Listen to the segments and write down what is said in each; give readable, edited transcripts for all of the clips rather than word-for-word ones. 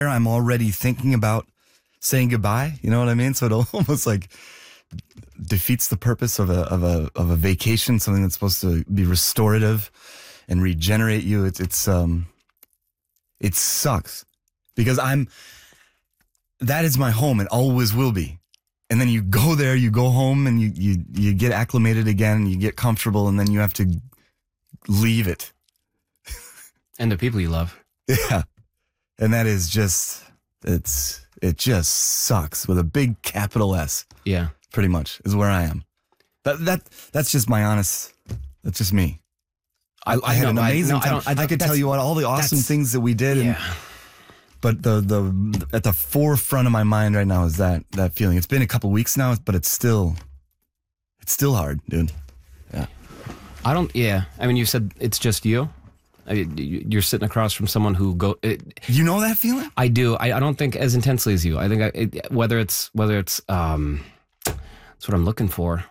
I'm already thinking about saying goodbye. You know what I mean? So it almost like defeats the purpose of a vacation, something that's supposed to be restorative and regenerate you. It sucks because that is my home and always will be. And then you go there, you go home and you get acclimated again and you get comfortable and then you have to leave it. And the people you love. Yeah. And that is just, it just sucks with a big capital S. Yeah. Pretty much is where I am. That's just my honest, that's just me. I had an amazing time. I could tell you all the awesome things that we did. Yeah. But the at the forefront of my mind right now is that feeling. It's been a couple weeks now, but it's still hard, dude. Yeah. I mean, you said it's just you. You're sitting across from someone who you know that feeling? I do. I don't think as intensely as you. I think whether it's that's what I'm looking for.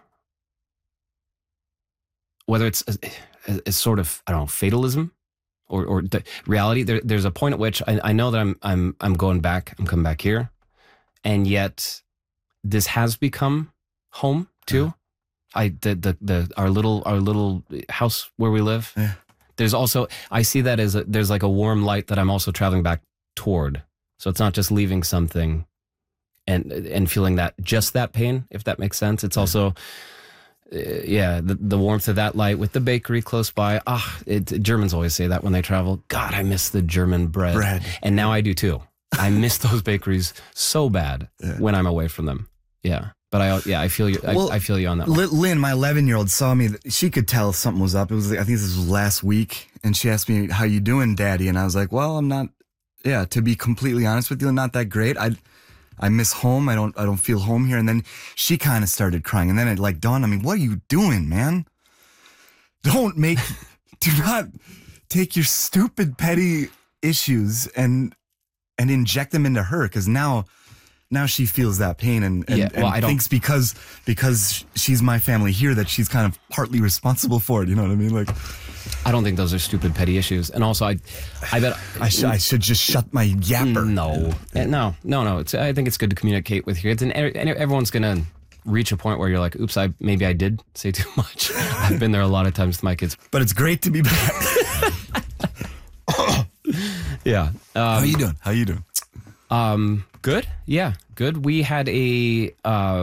Whether it's a sort of, I don't know, fatalism or the reality. There's a point at which I know that I'm going back. I'm coming back here, and yet this has become home too. Our little house where we live. Yeah. There's also, I see that as there's like a warm light that I'm also traveling back toward. So it's not just leaving something and feeling that pain, if that makes sense. It's also, the warmth of that light with the bakery close by. Germans always say that when they travel. God, I miss the German bread. And now I do too. I miss those bakeries so bad when I'm away from them. Yeah. But I feel you. I feel you on that one. Lynn, my 11-year-old, saw me. She could tell something was up. It was, I think this was last week, and she asked me, "How you doing, Daddy?" And I was like, "Well, I'm not. Yeah, to be completely honest with you, I'm not that great. I miss home. I don't feel home here." And then she kind of started crying, and then it like dawned on me, "What are you doing, man? Do not take your stupid petty issues and inject them into her, because now she feels that pain and thinks because she's my family here that she's kind of partly responsible for it. You know what I mean? Like, I don't think those are stupid petty issues. And also, I bet I should just shut my yapper. No. I think it's good to communicate with your kids, and everyone's gonna reach a point where you're like, "Oops, maybe I did say too much." I've been there a lot of times with my kids. But it's great to be back. Yeah. How you doing? Good. Yeah, good. We had a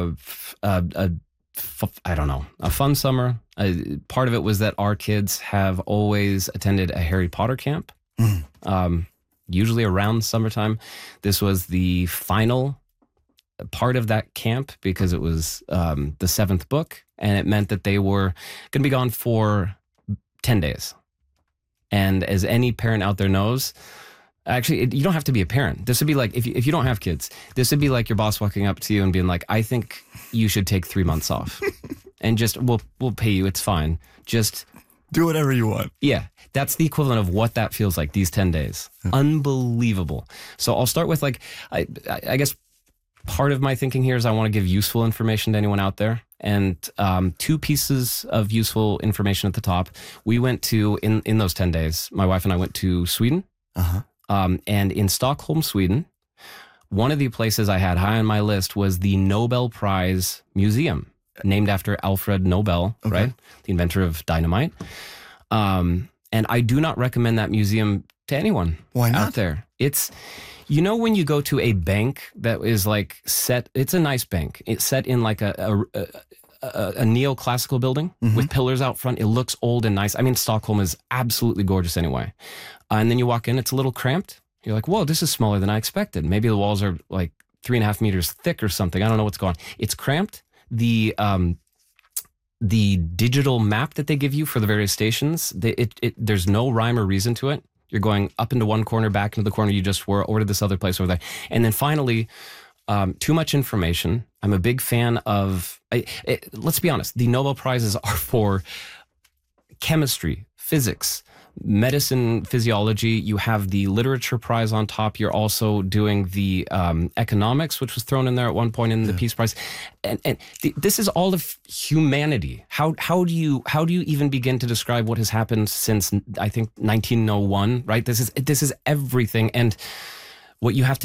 fun summer. Part of it was that our kids have always attended a Harry Potter camp, usually around summertime. This was the final part of that camp because it was the 7th book, and it meant that they were going to be gone for 10 days. And as any parent out there knows, actually, you don't have to be a parent. This would be like, if you don't have kids, this would be like your boss walking up to you and being like, "I think you should take 3 months off and just, we'll pay you. It's fine. Just do whatever you want." Yeah. That's the equivalent of what that feels like, these 10 days. Unbelievable. So I'll start with I guess part of my thinking here is I want to give useful information to anyone out there. And 2 pieces of useful information at the top. We went to, in those 10 days, my wife and I went to Sweden. Uh-huh. And in Stockholm, Sweden, one of the places I had high on my list was the Nobel Prize Museum, named after Alfred Nobel, right? The inventor of dynamite. And I do not recommend that museum to anyone out there. It's, when you go to a bank that is like set, it's a nice bank. It's set in like a neoclassical building with pillars out front. It looks old and nice. I mean, Stockholm is absolutely gorgeous anyway. And then you walk in, it's a little cramped. You're like, "Whoa, this is smaller than I expected. Maybe the walls are like 3.5 meters thick or something. I don't know what's going on." It's cramped. The digital map that they give you for the various stations, there's no rhyme or reason to it. You're going up into one corner, back into the corner you just were, over to this other place over there. And then finally, too much information. I'm a big fan of, let's be honest, the Nobel Prizes are for chemistry, physics, medicine, physiology. You have the literature prize on top. You're also doing the economics, which was thrown in there at one point in the Peace Prize. And this is all of humanity. How do you even begin to describe what has happened since, I think, 1901, right? This is everything. And what you have to